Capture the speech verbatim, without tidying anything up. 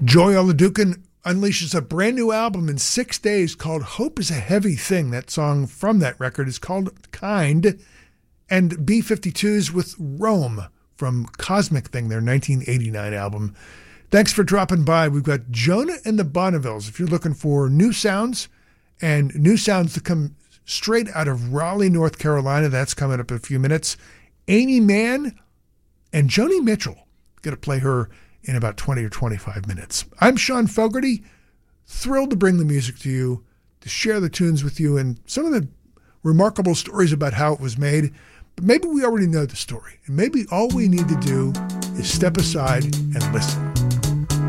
Joy Oladukin unleashes a brand new album in six days called Hope is a Heavy Thing. That song from that record is called Kind. And B fifty-two's with Rome from Cosmic Thing, their nineteen eighty-nine album. Thanks for dropping by. We've got Jonah and the Bonnevilles. If you're looking for new sounds and new sounds to come straight out of Raleigh, North Carolina, that's coming up in a few minutes. Amy Mann and Joni Mitchell. Going to play her in about twenty or twenty-five minutes. I'm Sean Fogarty, thrilled to bring the music to you, to share the tunes with you, and some of the remarkable stories about how it was made. But maybe we already know the story, and maybe all we need to do is step aside and listen.